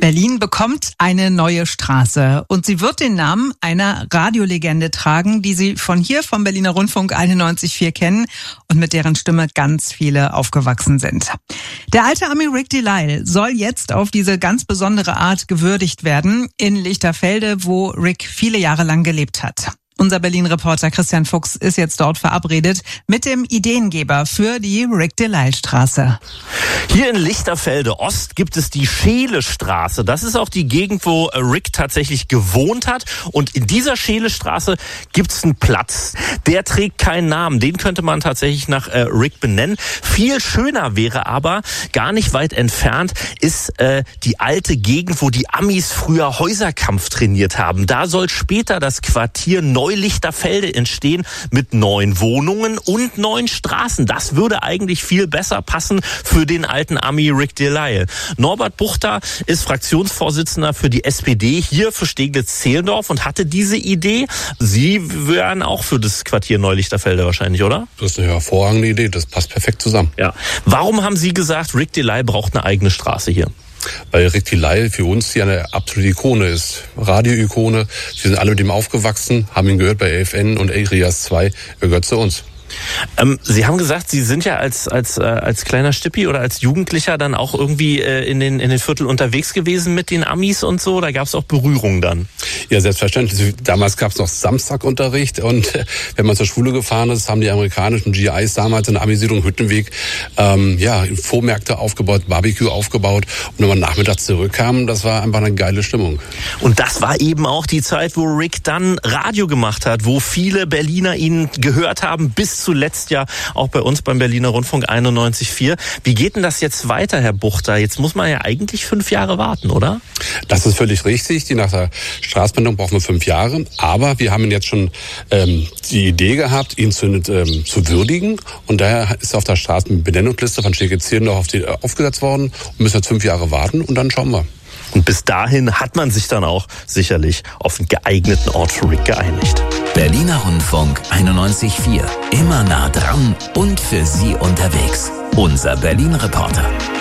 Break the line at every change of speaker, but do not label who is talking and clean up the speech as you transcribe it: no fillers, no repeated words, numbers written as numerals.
Berlin bekommt eine neue Straße und sie wird den Namen einer Radiolegende tragen, die Sie von hier vom Berliner Rundfunk 91,4 kennen und mit deren Stimme ganz viele aufgewachsen sind. Der alte Ami Rick Delisle soll jetzt auf diese ganz besondere Art gewürdigt werden in Lichterfelde, wo Rick viele Jahre lang gelebt hat. Unser Berlin-Reporter Christian Fuchs ist jetzt dort verabredet mit dem Ideengeber für die Rick-Delisle-Straße.
Hier in Lichterfelde Ost gibt es die Scheelestraße. Das ist auch die Gegend, wo Rick tatsächlich gewohnt hat. Und in dieser Scheelestraße gibt es einen Platz. Der trägt keinen Namen. Den könnte man tatsächlich nach Rick benennen. Viel schöner wäre aber, gar nicht weit entfernt, ist die alte Gegend, wo die Amis früher Häuserkampf trainiert haben. Da soll später das Quartier Lichterfelde entstehen mit neuen Wohnungen und neuen Straßen. Das würde eigentlich viel besser passen für den alten Ami Rick Delisle. Norbert Buchter ist Fraktionsvorsitzender für die SPD hier für Steglitz-Zehlendorf und hatte diese Idee. Sie wären auch für das Quartier Neu-Lichterfelde wahrscheinlich, oder?
Das ist eine hervorragende Idee. Das passt perfekt zusammen.
Ja. Warum haben Sie gesagt, Rick Delisle braucht eine eigene Straße hier?
Weil Rick Delisle für uns hier eine absolute Ikone ist. Radio-Ikone. Wir sind alle mit ihm aufgewachsen, haben ihn gehört bei AFN und Rias 2. Er gehört zu uns.
Sie haben gesagt, Sie sind ja als kleiner Stippi oder als Jugendlicher dann auch irgendwie in den Viertel unterwegs gewesen mit den Amis und so. Da gab es auch Berührungen dann.
Ja, selbstverständlich. Damals gab es noch Samstagunterricht und wenn man zur Schule gefahren ist, haben die amerikanischen GIs damals in der Amisiedlung Hüttenweg Vormärkte aufgebaut, Barbecue aufgebaut. Und wenn man nachmittags zurückkam, das war einfach eine geile Stimmung.
Und das war eben auch die Zeit, wo Rick dann Radio gemacht hat, wo viele Berliner ihn gehört haben, bis zuletzt ja auch bei uns beim Berliner Rundfunk 91,4. Wie geht denn das jetzt weiter, Herr Buchter? Jetzt muss man ja eigentlich 5 Jahre warten, oder?
Das ist völlig richtig. Nach der Straßenbahn brauchen wir 5 Jahre. Aber wir haben ihn jetzt schon die Idee gehabt, ihn zu würdigen. Und daher ist er auf der Straßenbenennungsliste von Steglitz-Zehlendorf aufgesetzt worden. Und müssen jetzt 5 Jahre warten und dann schauen wir.
Und bis dahin hat man sich dann auch sicherlich auf einen geeigneten Ort für Rick geeinigt.
Berliner Rundfunk 91,4. Immer nah dran und für Sie unterwegs. Unser Berlin-Reporter.